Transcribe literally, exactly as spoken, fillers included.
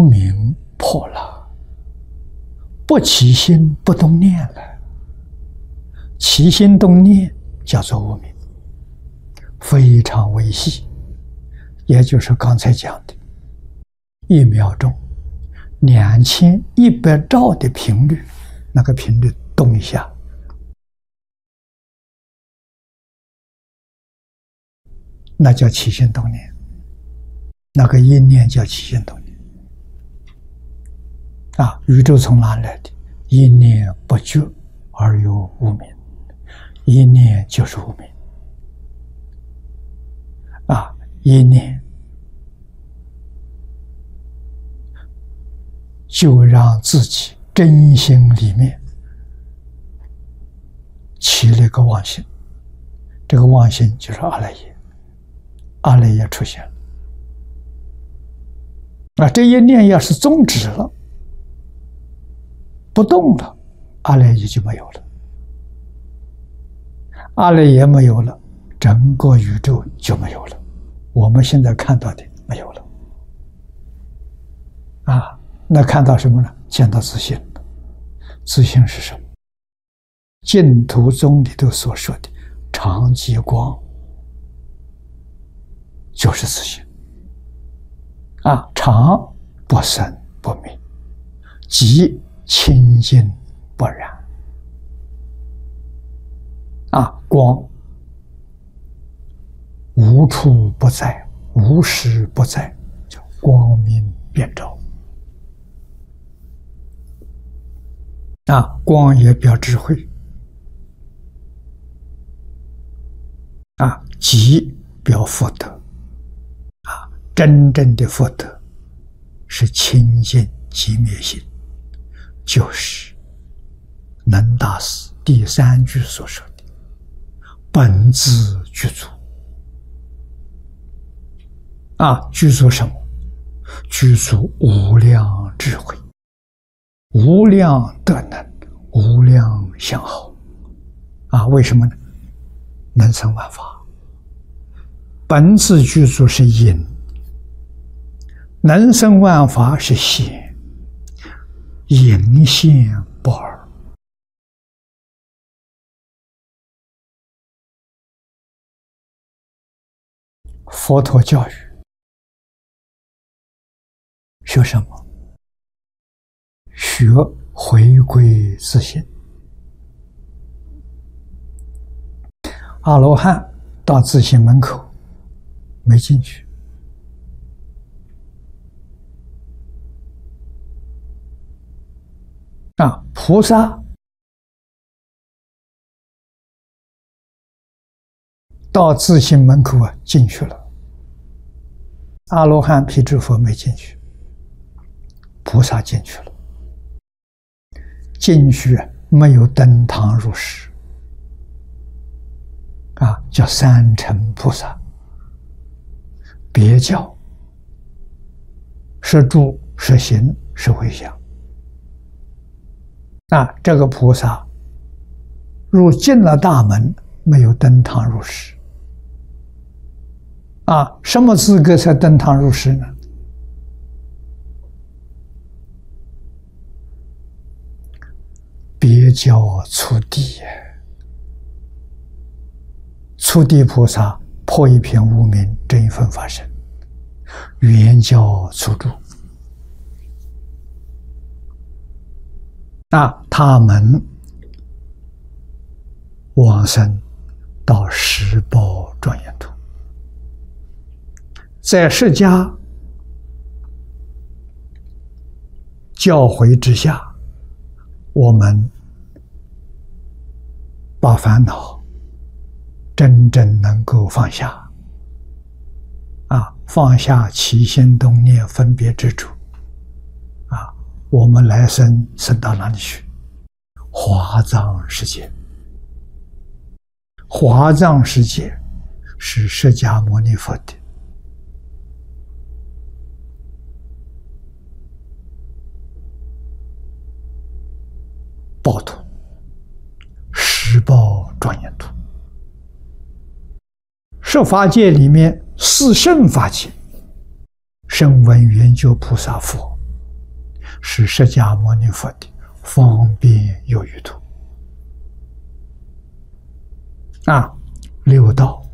明破了，不起心不动念了。起心动念叫做无明，非常微细，也就是刚才讲的，一秒钟两千一百兆的频率，那个频率动一下，那叫起心动念，那个一念叫起心动念。啊，宇宙从哪来的？一念不觉而有无明，一念就是无明。啊，一念就让自己真心里面起了一个妄心，这个妄心就是阿赖耶，阿赖耶出现了。啊，这一念要是终止了，不动了，阿赖耶就没有了。阿赖耶没有了，整个宇宙就没有了。我们现在看到的没有了。啊，那看到什么呢？见到自信了。自信是什么？净土宗里头所说的常寂光，就是自信。啊，常不生不灭，寂清净不染。啊，光无处不在，无时不在，叫光明遍照。啊，光也表智慧。啊，寂表福德。啊，真正的福德是清净寂灭心，就是能大师第三句所说的本自具足。啊，具足什么？具足无量智慧，无量德能，无量相好。啊，为什么呢？能生万法。本自具足是因，能生万法是现，因现不二。佛陀教育学什么？学回归自信。阿罗汉到自信门口没进去，啊，菩萨到自信门口啊进去了，阿罗汉、辟支佛没进去，菩萨进去了。进去没有登堂入室，啊，叫三乘菩萨，别教是住是行是回向。啊，这个菩萨入进了大门，没有登堂入室。啊，什么资格才登堂入室呢？别教初地，初地菩萨破一片无明，真一分法身，圆教初住。啊，他们往生到十报庄严土，在释迦教诲之下，我们把烦恼真正能够放下，啊，放下起心动念分别执着，啊，我们来生生到哪里去？华藏世界。华藏世界是释迦牟尼佛的报土，十报庄严土。十法界里面四圣法界，声闻缘觉菩萨佛是释迦牟尼佛的方便有余土啊，六道